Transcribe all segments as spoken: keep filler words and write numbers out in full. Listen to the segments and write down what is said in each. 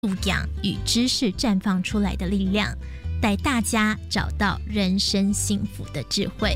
素养与知识绽放出来的力量，带大家找到人生幸福的智慧。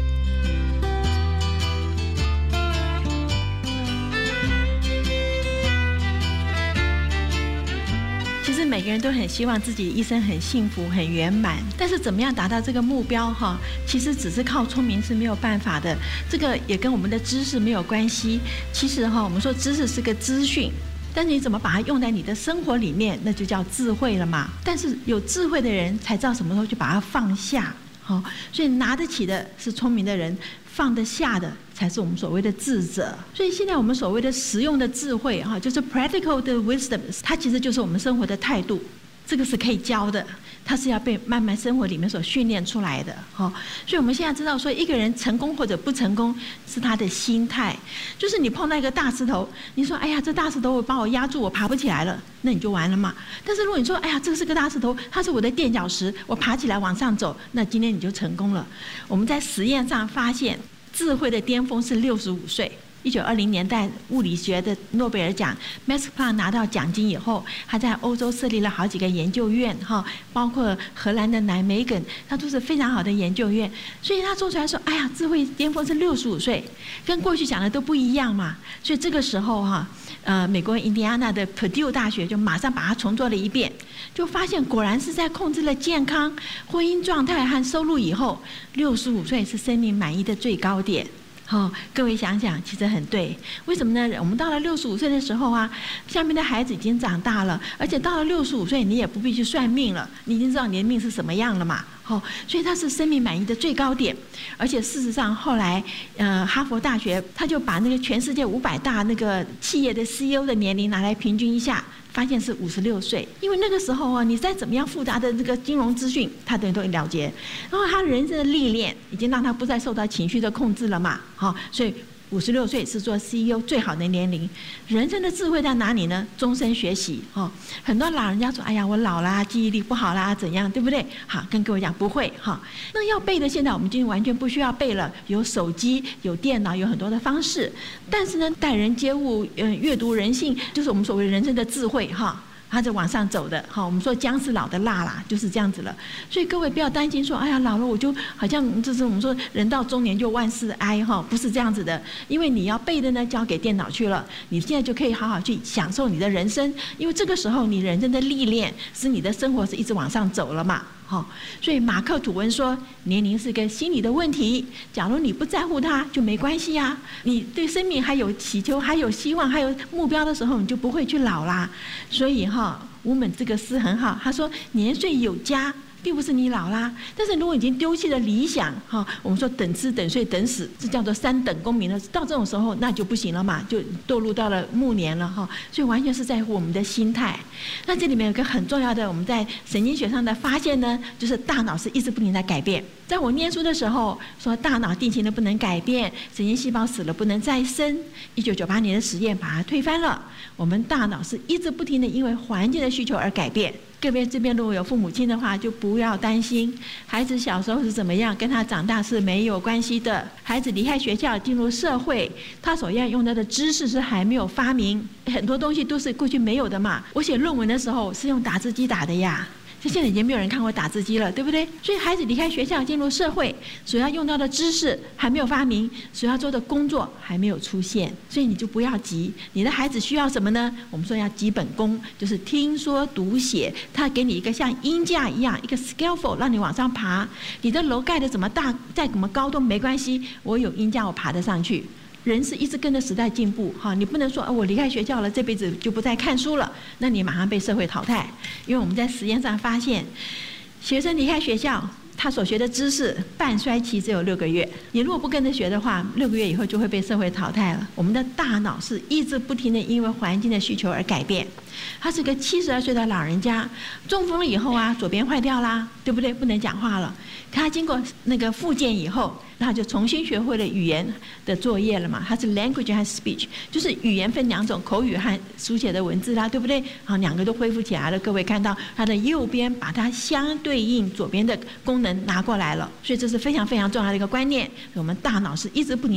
其实每个人都很希望自己一生很幸福很圆满，但是怎么样达到这个目标哈，其实只是靠聪明是没有办法的，这个也跟我们的知识没有关系。其实哈，我们说知识是个资讯，但是你怎么把它用在你的生活里面，那就叫智慧了嘛。但是有智慧的人才知道什么时候去把它放下，好，所以拿得起的是聪明的人，放得下的才是我们所谓的智者。所以现在我们所谓的实用的智慧哈，就是 practical 的 wisdom， 它其实就是我们生活的态度。这个是可以教的，它是要被慢慢生活里面所训练出来的，哈。所以我们现在知道说，一个人成功或者不成功是他的心态。就是你碰到一个大石头，你说哎呀，这大石头把我压住，我爬不起来了，那你就完了嘛。但是如果你说哎呀，这是个大石头，它是我的垫脚石，我爬起来往上走，那今天你就成功了。我们在实验上发现，智慧的巅峰是六十五岁。一九二零年代物理学的诺贝尔奖 Max Planck 拿到奖金以后，他在欧洲设立了好几个研究院哈，包括荷兰的南梅根，他都是非常好的研究院。所以他做出来说，哎呀，智慧巅峰是六十五岁，跟过去讲的都不一样嘛。所以这个时候哈，呃，美国印第安纳的 Purdue 大学就马上把它重做了一遍，就发现果然是在控制了健康、婚姻状态和收入以后，六十五岁是生命满意的最高点。好、哦，各位想想，其实很对。为什么呢？我们到了六十五岁的时候啊，下面的孩子已经长大了，而且到了六十五岁，你也不必去算命了，你已经知道你的命是什么样了嘛。好、哦，所以它是生命满意的最高点。而且事实上，后来呃，哈佛大学他就把那个全世界五百大那个企业的 C E O 的年龄拿来平均一下。发现是五十六岁，因为那个时候啊，你再怎么样复杂的这个金融资讯，他等于都了解。然后他人生的历练已经让他不再受到情绪的控制了嘛，好、哦，所以五十六岁是做 C E O 最好的年龄。人生的智慧在哪里呢？终身学习，哦，很多老人家说，哎呀，我老啦，记忆力不好啦，怎样，对不对？好，跟各位讲不会，哈、哦。那要背的，现在我们今天完全不需要背了，有手机，有电脑，有很多的方式。但是呢，待人接物，嗯，阅读人性，就是我们所谓人生的智慧，哈、哦。它是往上走的，好，我们说姜是老的辣啦，就是这样子了。所以各位不要担心说，哎呀，老了我就好像就是我们说人到中年就万事哀哈，不是这样子的。因为你要背的呢，交给电脑去了，你现在就可以好好去享受你的人生，因为这个时候你人生的历练使你的生活是一直往上走了嘛。好，所以马克吐温说，年龄是个心理的问题。假如你不在乎它，就没关系啊。你对生命还有祈求、还有希望、还有目标的时候，你就不会去老啦。所以哈，吴门这个诗很好，他说年岁有加。并不是你老啦，但是如果已经丢弃了理想，哈，我们说等吃等睡等死，这叫做三等公民了。到这种时候，那就不行了嘛，就堕入到了暮年了哈。所以完全是在乎我们的心态。那这里面有一个很重要的，我们在神经学上的发现呢，就是大脑是一直不停在改变。在我念书的时候，说大脑定型的不能改变，神经细胞死了不能再生。一九九八年的实验把它推翻了。我们大脑是一直不停的因为环境的需求而改变。各位这边如果有父母亲的话，就不要担心，孩子小时候是怎么样，跟他长大是没有关系的。孩子离开学校进入社会，他所要用到的知识是还没有发明，很多东西都是过去没有的嘛。我写论文的时候是用打字机打的呀。现在已经没有人看过打字机了，对不对？所以孩子离开学校进入社会，所要用到的知识还没有发明，所要做的工作还没有出现，所以你就不要急。你的孩子需要什么呢？我们说要基本功，就是听说读写，他给你一个像鹰架一样一个 scaffold 让你往上爬。你的楼盖的怎么大再怎么高都没关系，我有鹰架我爬得上去。人是一直跟着时代进步，哈，你不能说、哦、我离开学校了，这辈子就不再看书了，那你马上被社会淘汰。因为我们在实验上发现，学生离开学校，他所学的知识半衰期只有六个月，你如果不跟着学的话，六个月以后就会被社会淘汰了。我们的大脑是一直不停的因为环境的需求而改变。他是个七十二岁的老人家，中风了以后啊，左边坏掉啦，对不对？不能讲话了。可他经过那个复健以后，然后就重新学会了语言的作业了嘛。他是 language 和 speech， 就是语言分两种，口语和书写的文字啦，对不对？好，两个都恢复起来了。各位看到他的右边把它相对应左边的功能拿过来了，所以这是非常非常重要的一个观念。我们大脑是一直不停在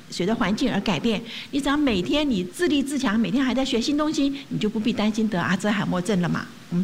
随着环境而改变。你只要每天你自立自强，每天还在学新东西，你就不必担心得阿兹海默症了嘛。